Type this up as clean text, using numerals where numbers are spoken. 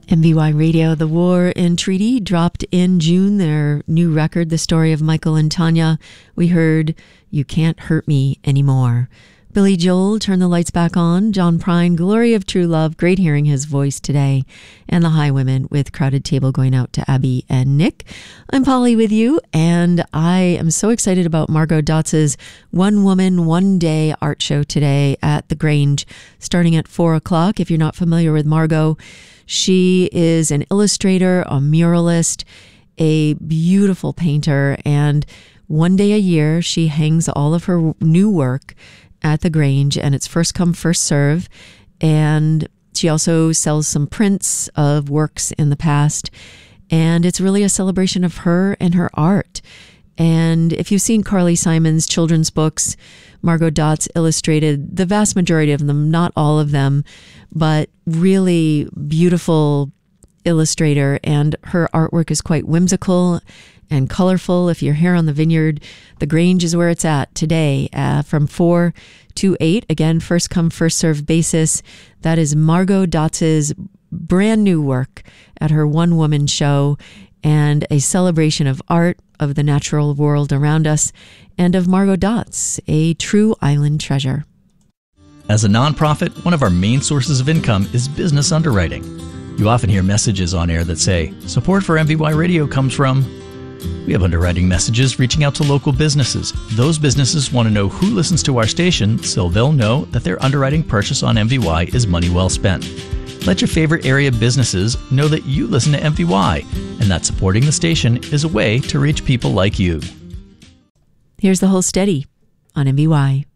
MVY Radio, The War and Treaty, dropped in June their new record, The Story of Michael and Tanya. We heard You Can't Hurt Me Anymore. Billy Joel, Turn the Lights Back On. John Prine, Glory of True Love. Great hearing his voice today. And the Highwomen with Crowded Table going out to Abby and Nick. I'm Polly with you, and I am so excited about Margot Dotz's One Woman, One Day art show today at the Grange, starting at 4 o'clock. If you're not familiar with Margot, she is an illustrator, a muralist, a beautiful painter, and one day a year she hangs all of her new work at the Grange, and it's first come, first serve. And she also sells some prints of works in the past, and it's really a celebration of her and her art. And if you've seen Carly Simon's children's books, Margot Dotz illustrated the vast majority of them, not all of them, but really beautiful illustrator. And her artwork is quite whimsical and colorful. If you're here on the Vineyard, the Grange is where it's at today from 4 to 8. Again, first come, first served basis. That is Margot Dotz's brand new work at her one woman show, and a celebration of art, of the natural world around us, and of Margot Dotz, a true island treasure. As a nonprofit, one of our main sources of income is business underwriting. You often hear messages on air that say, support for MVY Radio comes from... We have underwriting messages reaching out to local businesses. Those businesses want to know who listens to our station, so they'll know that their underwriting purchase on MVY is money well spent. Let your favorite area businesses know that you listen to MVY, and that supporting the station is a way to reach people like you. Here's the whole steady on MVY.